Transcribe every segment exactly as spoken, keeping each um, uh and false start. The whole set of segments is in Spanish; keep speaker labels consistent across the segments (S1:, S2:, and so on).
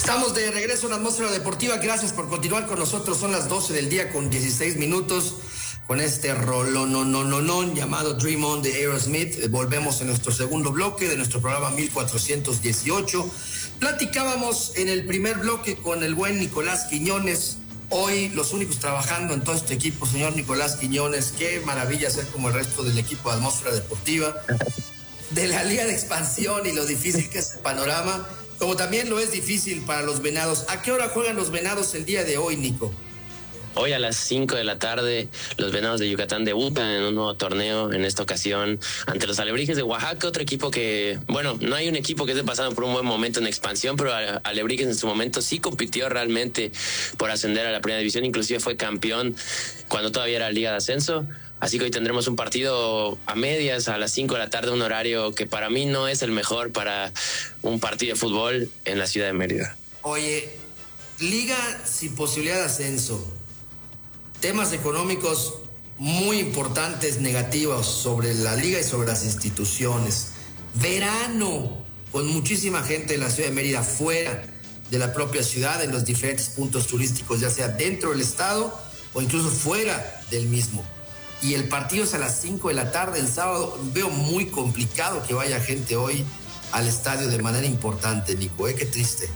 S1: Estamos de regreso en la Atmósfera Deportiva. Gracias por continuar con nosotros. Son las doce del día con dieciséis minutos. Con este rolononononón llamado Dream On de Aerosmith. Volvemos en nuestro segundo bloque de nuestro programa mil cuatrocientos dieciocho. Platicábamos en el primer bloque con el buen Nicolás Quiñones. Hoy los únicos trabajando en todo este equipo, señor Nicolás Quiñones. Qué maravilla ser como el resto del equipo de Atmósfera Deportiva. De la Liga de Expansión y lo difícil que es el panorama. Como también lo es difícil para los Venados. ¿A qué hora juegan los Venados el día de hoy, Nico?
S2: Hoy a las cinco de la tarde, los Venados de Yucatán debutan en un nuevo torneo, en esta ocasión ante los Alebrijes de Oaxaca, otro equipo que, bueno, no hay un equipo que esté pasando por un buen momento en expansión, pero Alebrijes en su momento sí compitió realmente por ascender a la primera división, inclusive fue campeón cuando todavía era Liga de Ascenso. Así que hoy tendremos un partido a medias, a las cinco de la tarde, un horario que para mí no es el mejor para un partido de fútbol en la ciudad de Mérida.
S1: Oye, liga sin posibilidad de ascenso, temas económicos muy importantes, negativos sobre la liga y sobre las instituciones, verano con muchísima gente en la ciudad de Mérida, fuera de la propia ciudad, en los diferentes puntos turísticos, ya sea dentro del estado o incluso fuera del mismo. Y el partido es a las cinco de la tarde el sábado. Veo muy complicado que vaya gente hoy al estadio de manera importante, Nico, ¿eh? Qué triste.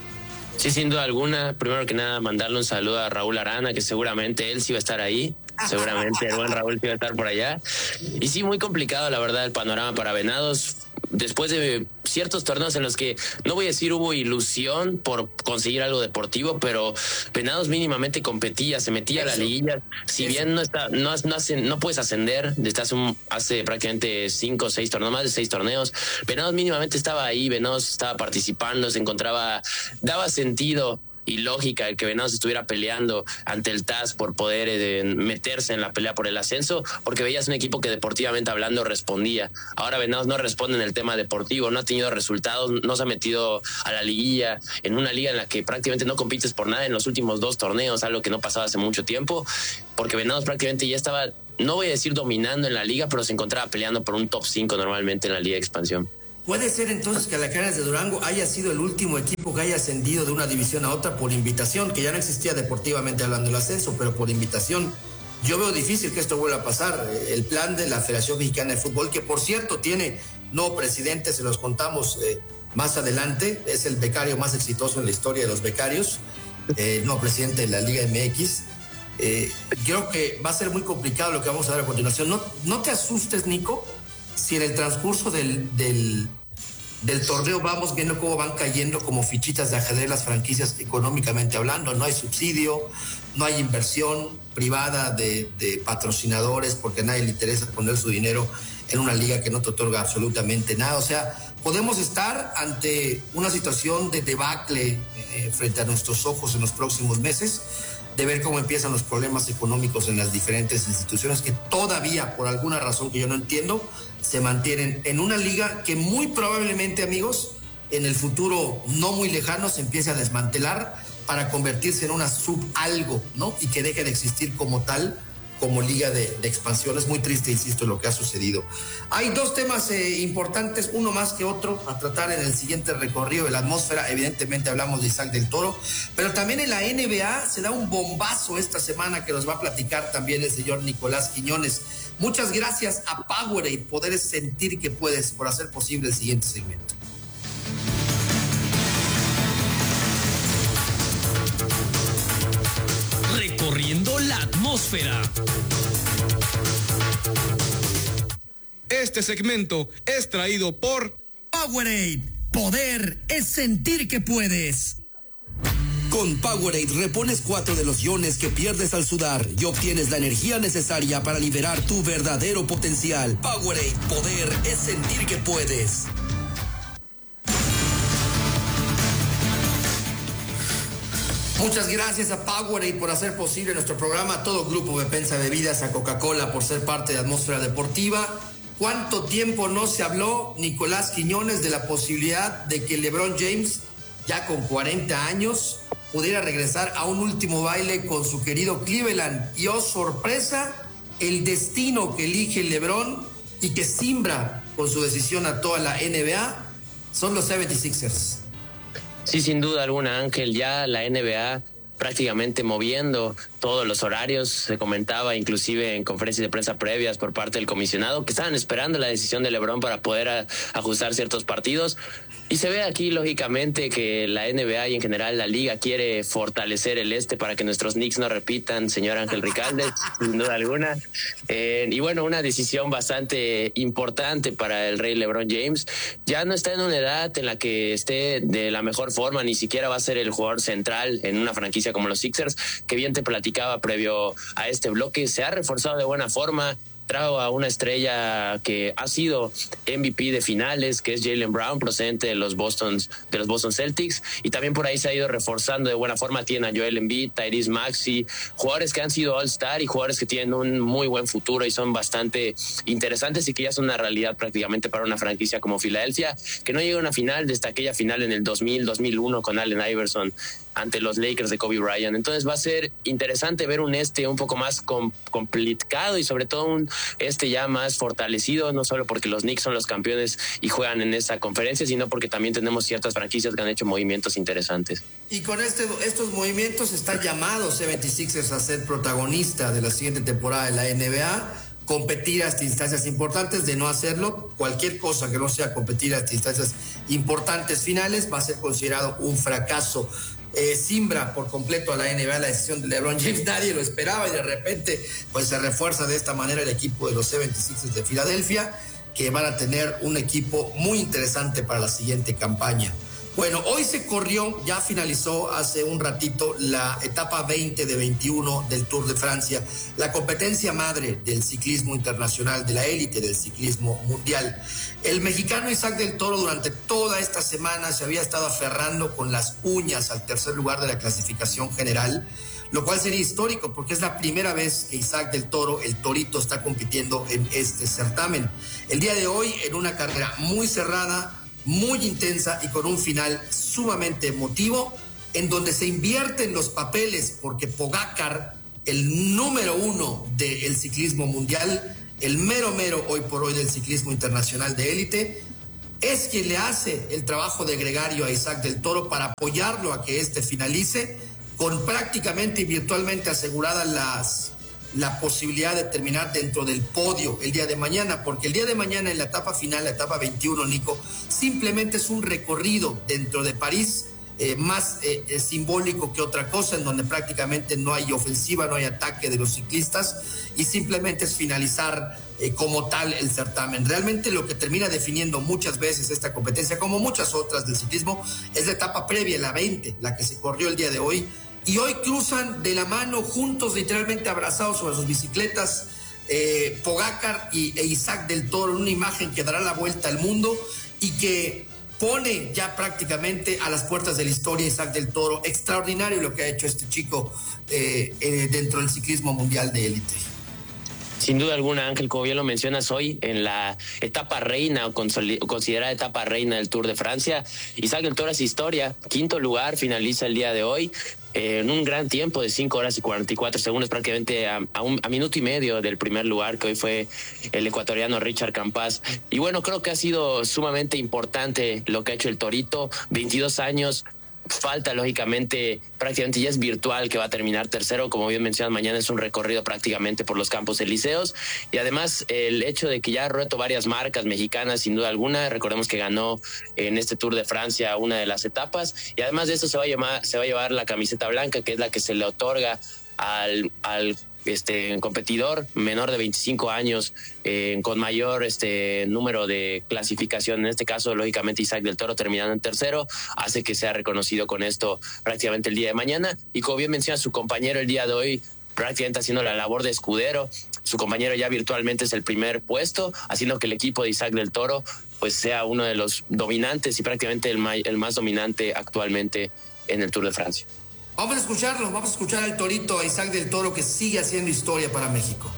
S2: Sí, sin duda alguna. Primero que nada, mandarle un saludo a Raúl Arana, que seguramente él sí va a estar ahí. Seguramente el buen Raúl sí va a estar por allá. Y sí, muy complicado, la verdad, el panorama para Venados. Después de ciertos torneos en los que, no voy a decir hubo ilusión por conseguir algo deportivo, pero Venados mínimamente competía, se metía Eso. a la liguilla. Si Eso. bien no está, no, no, no puedes ascender desde hace, un, hace prácticamente cinco o seis torneos, más de seis torneos, Venados mínimamente estaba ahí, Venados estaba participando, se encontraba, daba sentido y lógica el que Venados estuviera peleando ante el T A S por poder eh, meterse en la pelea por el ascenso, porque veías un equipo que deportivamente hablando respondía. Ahora Venados no responde en el tema deportivo, no ha tenido resultados, no se ha metido a la liguilla, en una liga en la que prácticamente no compites por nada en los últimos dos torneos, algo que no pasaba hace mucho tiempo, porque Venados prácticamente ya estaba, no voy a decir dominando en la liga, pero se encontraba peleando por un top cinco normalmente en la liga de expansión.
S1: ¿Puede ser entonces que Alacranes de Durango haya sido el último equipo que haya ascendido de una división a otra por invitación, que ya no existía deportivamente hablando del ascenso, pero por invitación? Yo veo difícil que esto vuelva a pasar. El plan de la Federación Mexicana de Fútbol, que por cierto tiene nuevo presidente, se los contamos eh, más adelante, es el becario más exitoso en la historia de los becarios, eh, nuevo presidente de la Liga M X. Eh, creo que va a ser muy complicado lo que vamos a ver a continuación. No, no te asustes, Nico, si en el transcurso del, del, del torneo vamos viendo cómo van cayendo como fichitas de ajedrez las franquicias económicamente hablando. No hay subsidio, no hay inversión privada de, de patrocinadores, porque a nadie le interesa poner su dinero en una liga que no te otorga absolutamente nada. O sea, podemos estar ante una situación de debacle eh, frente a nuestros ojos en los próximos meses, de ver cómo empiezan los problemas económicos en las diferentes instituciones que todavía, por alguna razón que yo no entiendo, se mantienen en una liga que muy probablemente, amigos, en el futuro no muy lejano se empiece a desmantelar para convertirse en una sub algo, ¿no? Y que deje de existir como tal, como liga de, de expansión. Es muy triste, insisto, lo que ha sucedido. Hay dos temas eh, importantes, uno más que otro, a tratar en el siguiente recorrido de la atmósfera. Evidentemente hablamos de Isaac del Toro, pero también en la N B A se da un bombazo esta semana que nos va a platicar también el señor Nicolás Quiñones. Muchas gracias a Powerade, poder sentir que puedes, por hacer posible el siguiente segmento.
S3: Recorriendo la atmósfera.
S4: Este segmento es traído por
S1: Powerade. Poder es sentir que puedes. Con Powerade repones cuatro de los iones que pierdes al sudar y obtienes la energía necesaria para liberar tu verdadero potencial. Powerade. Poder es sentir que puedes. Muchas gracias a Powerade por hacer posible nuestro programa, a todo Grupo Bepensa Bebidas, a Coca-Cola por ser parte de Atmósfera Deportiva. ¿Cuánto tiempo no se habló, Nicolás Quiñones, de la posibilidad de que LeBron James, ya con cuarenta años, pudiera regresar a un último baile con su querido Cleveland? Y oh sorpresa, el destino que elige LeBron y que simbra con su decisión a toda la N B A son los setenta y seis ers.
S2: Sí, sin duda alguna, Ángel, ya la N B A prácticamente moviendo todos los horarios. Se comentaba inclusive en conferencias de prensa previas por parte del comisionado que estaban esperando la decisión de LeBron para poder a, ajustar ciertos partidos. Y se ve aquí, lógicamente, que la N B A y en general la liga quiere fortalecer el este para que nuestros Knicks no repitan, señor Ángel Ricalde, sin duda alguna. Eh, y bueno, una decisión bastante importante para el rey LeBron James. Ya no está en una edad en la que esté de la mejor forma, ni siquiera va a ser el jugador central en una franquicia como los Sixers, que bien te platicaba previo a este bloque. Se ha reforzado de buena forma. Trajo a una estrella que ha sido M V P de finales, que es Jaylen Brown, procedente de los Boston, de los Boston Celtics, y también por ahí se ha ido reforzando de buena forma. Tiene a Joel Embiid, Tyrese Maxey, jugadores que han sido All-Star y jugadores que tienen un muy buen futuro y son bastante interesantes y que ya son una realidad prácticamente para una franquicia como Filadelfia, que no llega a una final desde aquella final en el dos mil, dos mil uno con Allen Iverson ante los Lakers de Kobe Bryant. Entonces va a ser interesante ver un este un poco más com- complicado y sobre todo un este ya más fortalecido, no solo porque los Knicks son los campeones y juegan en esa conferencia, sino porque también tenemos ciertas franquicias que han hecho movimientos interesantes.
S1: Y con este, estos movimientos está llamado setenta y seis ers a ser protagonista de la siguiente temporada de la N B A, competir hasta instancias importantes. De no hacerlo, cualquier cosa que no sea competir hasta instancias importantes finales va a ser considerado un fracaso. Eh, simbra por completo a la N B A la decisión de LeBron James. Nadie lo esperaba y de repente pues se refuerza de esta manera el equipo de los setenta y seis ers de Filadelfia, que van a tener un equipo muy interesante para la siguiente campaña. Bueno, hoy se corrió, ya finalizó hace un ratito la etapa veinte de veintiuno del Tour de Francia, la competencia madre del ciclismo internacional, de la élite del ciclismo mundial. El mexicano Isaac del Toro durante toda esta semana se había estado aferrando con las uñas al tercer lugar de la clasificación general, lo cual sería histórico porque es la primera vez que Isaac del Toro, el Torito, está compitiendo en este certamen. El día de hoy, en una carrera muy cerrada, muy intensa y con un final sumamente emotivo, en donde se invierten los papeles porque Pogačar, el número uno del ciclismo mundial, el mero mero hoy por hoy del ciclismo internacional de élite, es quien le hace el trabajo de gregario a Isaac del Toro para apoyarlo a que este finalice, con prácticamente y virtualmente aseguradas las la posibilidad de terminar dentro del podio el día de mañana, porque el día de mañana en la etapa final, la etapa veintiuno, Nico, simplemente es un recorrido dentro de París, eh, más eh, eh, simbólico que otra cosa, en donde prácticamente no hay ofensiva, no hay ataque de los ciclistas y simplemente es finalizar eh, como tal el certamen. Realmente lo que termina definiendo muchas veces esta competencia, como muchas otras del ciclismo, es la etapa previa, la veinte, la que se corrió el día de hoy. Y hoy cruzan de la mano, juntos, literalmente abrazados sobre sus bicicletas, eh, Pogačar y, e Isaac del Toro, en una imagen que dará la vuelta al mundo y que pone ya prácticamente a las puertas de la historia Isaac del Toro. Extraordinario lo que ha hecho este chico eh, eh, dentro del ciclismo mundial de élite.
S2: Sin duda alguna, Ángel, como bien lo mencionas, hoy en la etapa reina o considerada etapa reina del Tour de Francia, Isaac del Toro es historia, quinto lugar, finaliza el día de hoy eh, en un gran tiempo de cinco horas y cuarenta y cuatro segundos, prácticamente a, a, un, a minuto y medio del primer lugar, que hoy fue el ecuatoriano Richard Campaz. Y bueno, creo que ha sido sumamente importante lo que ha hecho el Torito, veintidós años. Falta, lógicamente, prácticamente ya es virtual que va a terminar tercero. Como bien mencionas, mañana es un recorrido prácticamente por los Campos Elíseos. Y además, el hecho de que ya ha roto varias marcas mexicanas, sin duda alguna. Recordemos que ganó en este Tour de Francia una de las etapas. Y además de eso, se va a llevar, se va a llevar la camiseta blanca, que es la que se le otorga al, al este competidor menor de veinticinco años eh, con mayor este número de clasificación. En este caso, lógicamente, Isaac del Toro terminando en tercero hace que sea reconocido con esto prácticamente el día de mañana. Y como bien menciona su compañero el día de hoy, prácticamente haciendo la labor de escudero, su compañero ya virtualmente es el primer puesto, haciendo que el equipo de Isaac del Toro pues sea uno de los dominantes y prácticamente el, may, el más dominante actualmente en el Tour de Francia.
S1: Vamos a escucharlo, vamos a escuchar al Torito, a Isaac del Toro, que sigue haciendo historia para México.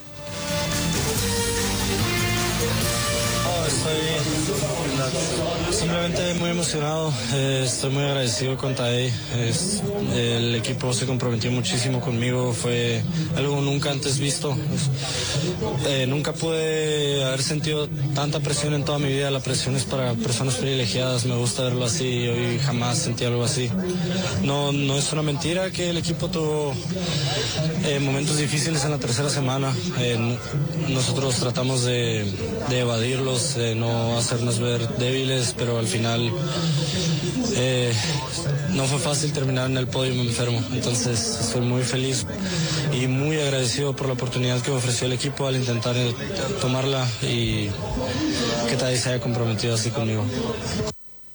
S5: Oh, estoy Simplemente muy emocionado, eh, estoy muy agradecido con Tadej. Es, el equipo se comprometió muchísimo conmigo, fue algo nunca antes visto. Eh, nunca pude haber sentido tanta presión en toda mi vida. La presión es para personas privilegiadas, me gusta verlo así, hoy jamás sentí algo así. No, no es una mentira que el equipo tuvo eh, momentos difíciles en la tercera semana. Eh, nosotros tratamos de, de evadirlos, de no hacernos ver débiles, pero al final eh, no fue fácil terminar en el podio enfermo. Entonces estoy muy feliz y muy agradecido por la oportunidad que me ofreció el equipo al intentar tomarla y que Tadej se haya comprometido así conmigo.